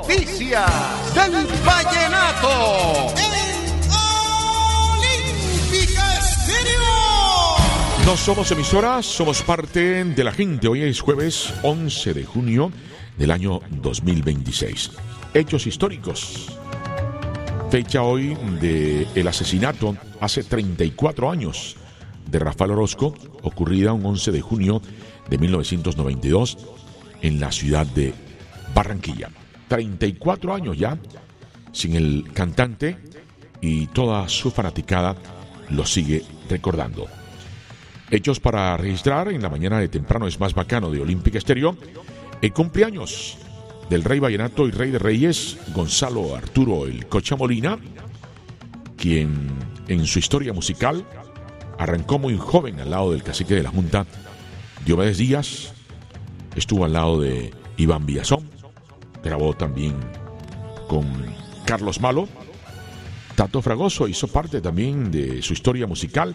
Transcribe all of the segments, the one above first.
Noticias del Vallenato. Olímpica Estéreo. No somos emisoras, somos parte de la gente. Hoy es jueves 11 de junio del año 2026. Hechos históricos. Fecha hoy del asesinato hace 34 años de Rafael Orozco, ocurrida un 11 de junio de 1992 en la ciudad de Barranquilla. 34 años ya sin el cantante y toda su fanaticada lo sigue recordando. Hechos para registrar en la mañana de temprano es más bacano de Olímpica Estéreo. El cumpleaños del rey vallenato y rey de reyes, Gonzalo Arturo el Cocha Molina, quien en su historia musical arrancó muy joven al lado del cacique de la Junta, Diomedes Díaz, estuvo al lado de Iván Villazón, grabó también con Carlos Malo. Tato Fragoso hizo parte también de su historia musical,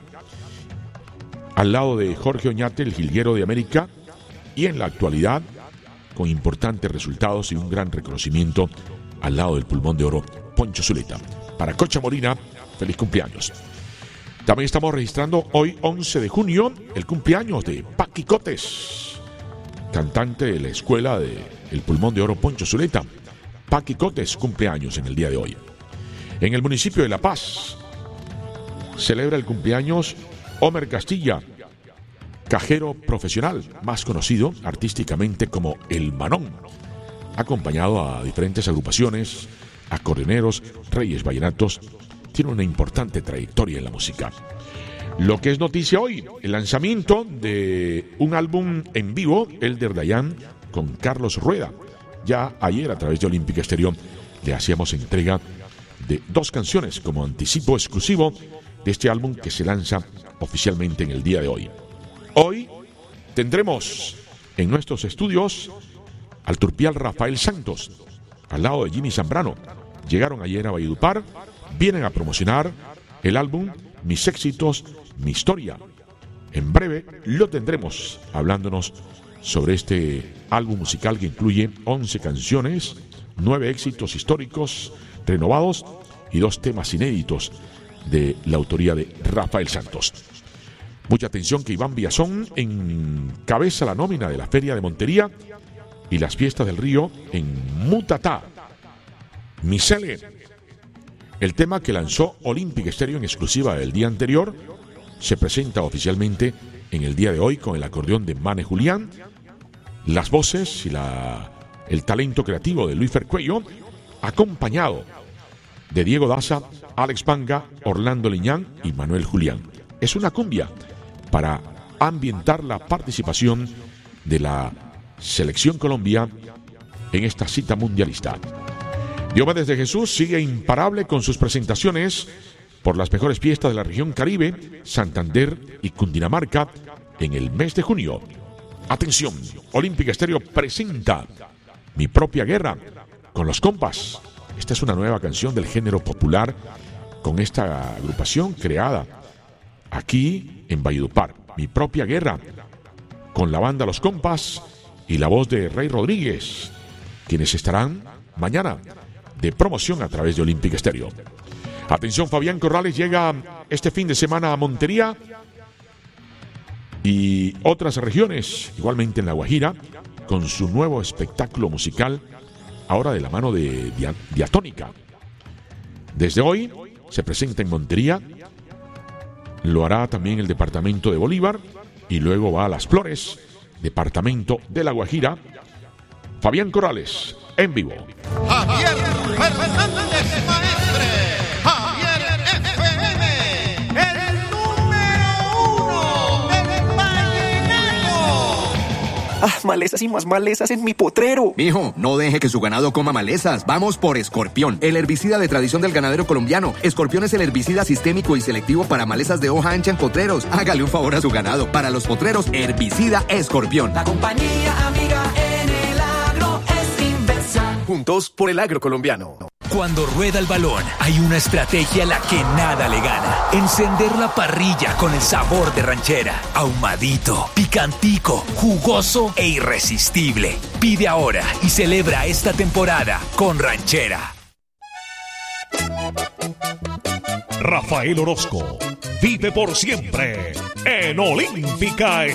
al lado de Jorge Oñate, el jilguero de América, y en la actualidad, con importantes resultados y un gran reconocimiento, al lado del pulmón de oro, Poncho Zuleta. Para Cocha Molina, feliz cumpleaños. También estamos registrando hoy, 11 de junio, el cumpleaños de Paqui Cotes, cantante de la escuela de El Pulmón de Oro Poncho Zuleta. Paqui Cotes cumpleaños en el día de hoy. En el municipio de La Paz celebra el cumpleaños Homer Castilla, cajero profesional, más conocido artísticamente como El Manón, acompañado a diferentes agrupaciones, acordeoneros, reyes vallenatos. Tiene una importante trayectoria en la música. Lo que es noticia hoy, el lanzamiento de un álbum en vivo, Elder Dayan, con Carlos Rueda. Ya ayer a través de Olímpica Estéreo le hacíamos entrega de 2 canciones como anticipo exclusivo de este álbum que se lanza oficialmente en el día de hoy. Hoy tendremos en nuestros estudios al turpial Rafael Santos, al lado de Jimmy Zambrano. Llegaron ayer a Valledupar, vienen a promocionar el álbum Mis Éxitos, Mi Historia. En breve lo tendremos hablándonos sobre este álbum musical que incluye 11 canciones, 9 éxitos históricos renovados y 2 temas inéditos de la autoría de Rafael Santos. Mucha atención que Iván Villazón encabeza la nómina de la Feria de Montería y las Fiestas del Río en Mutatá. Misele, el tema que lanzó Olímpica Estéreo en exclusiva el día anterior, se presenta oficialmente en el día de hoy con el acordeón de Mane Julián, las voces y el talento creativo de Luis Fercuello, acompañado de Diego Daza, Alex Panga, Orlando Liñán y Manuel Julián. Es una cumbia para ambientar la participación de la Selección Colombia en esta cita mundialista. Diomedes de Jesús sigue imparable con sus presentaciones por las mejores fiestas de la región Caribe, Santander y Cundinamarca en el mes de junio. Atención, Olímpica Estéreo presenta Mi Propia Guerra con los compas. Esta es una nueva canción del género popular con esta agrupación creada aquí en Valledupar. Mi Propia Guerra con la banda Los Compas y la voz de Rey Rodríguez, quienes estarán mañana de promoción a través de Olímpica Estéreo. Atención, Fabián Corrales llega este fin de semana a Montería y otras regiones, igualmente en La Guajira, con su nuevo espectáculo musical, ahora de la mano de Diatónica. Desde hoy se presenta en Montería, lo hará también el departamento de Bolívar y luego va a Las Flores, departamento de La Guajira. Fabián Corrales, en vivo. Javier Fernández Maestre, Javier FM, el número 1 del vallenato. Malezas y más malezas en mi potrero. Mijo, no deje que su ganado coma malezas. Vamos por Escorpión, el herbicida de tradición del ganadero colombiano. Escorpión es el herbicida sistémico y selectivo para malezas de hoja ancha en potreros. Hágale un favor a su ganado. Para los potreros, herbicida Escorpión. La compañía amiga en el agro es Inversa. Juntos por el agro colombiano. Cuando rueda el balón, hay una estrategia a la que nada le gana. Encender la parrilla con el sabor de ranchera. Ahumadito, picantico, jugoso e irresistible. Pide ahora y celebra esta temporada con ranchera. Rafael Orozco vive por siempre en Olímpica